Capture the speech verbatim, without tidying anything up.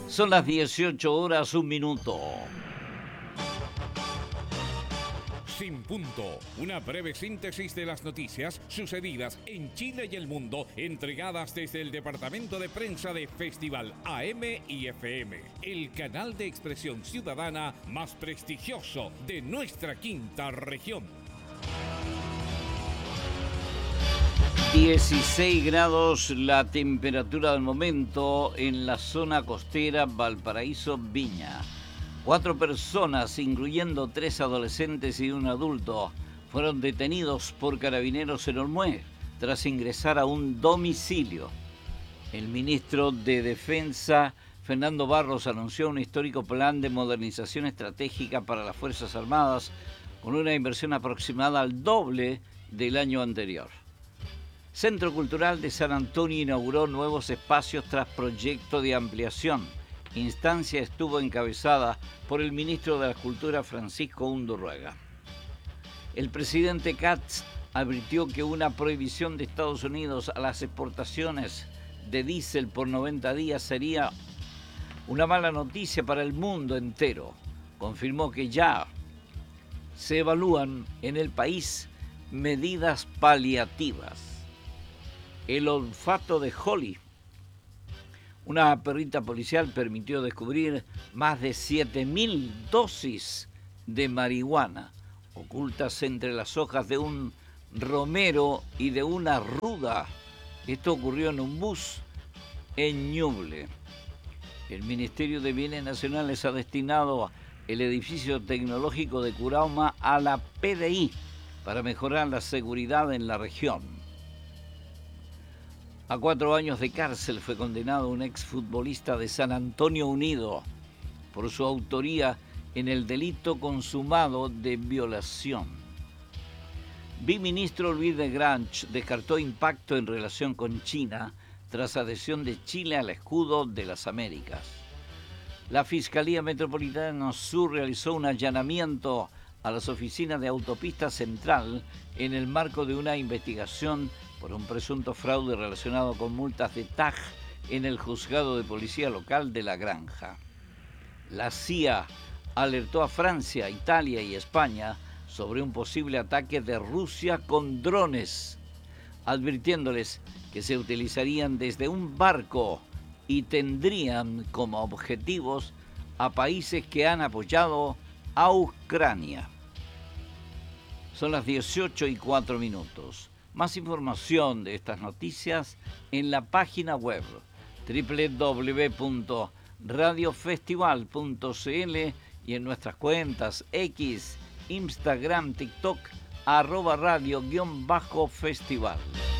Son las dieciocho horas, un minuto. Sin Punto, una breve síntesis de las noticias sucedidas en Chile y el mundo, entregadas desde el departamento de prensa de Festival A M y F M, el canal de expresión ciudadana más prestigioso de nuestra quinta región. dieciséis grados la temperatura del momento en la zona costera Valparaíso, Viña. Cuatro personas, incluyendo tres adolescentes y un adulto, fueron detenidos por carabineros en Olmué tras ingresar a un domicilio. El ministro de Defensa, Fernando Barros, anunció un histórico plan de modernización estratégica para las Fuerzas Armadas con una inversión aproximada al doble del año anterior. Centro Cultural de San Antonio inauguró nuevos espacios tras proyecto de ampliación. Instancia estuvo encabezada por el ministro de la Cultura, Francisco Undurraga. El presidente Katz advirtió que una prohibición de Estados Unidos a las exportaciones de diésel por noventa días sería una mala noticia para el mundo entero. Confirmó que ya se evalúan en el país medidas paliativas. El olfato de Holly, una perrita policial, permitió descubrir más de siete mil dosis de marihuana ocultas entre las hojas de un romero y de una ruda. Esto ocurrió en un bus en Ñuble. El Ministerio de Bienes Nacionales ha destinado el edificio tecnológico de Curauma a la P D I para mejorar la seguridad en la región. A cuatro años de cárcel fue condenado un exfutbolista de San Antonio Unido por su autoría en el delito consumado de violación. Biministro Luis de Granch descartó impacto en relación con China tras adhesión de Chile al escudo de las Américas. La Fiscalía Metropolitana Sur realizó un allanamiento a las oficinas de Autopista Central en el marco de una investigación por un presunto fraude relacionado con multas de T A G en el juzgado de policía local de La Granja. La C I A alertó a Francia, Italia y España sobre un posible ataque de Rusia con drones, advirtiéndoles que se utilizarían desde un barco y tendrían como objetivos a países que han apoyado a Ucrania. Son las dieciocho y cuatro minutos. Más información de estas noticias en la página web doble u doble u doble u punto radio festival punto c l y en nuestras cuentas X, Instagram, TikTok, arroba radio guión bajo festival.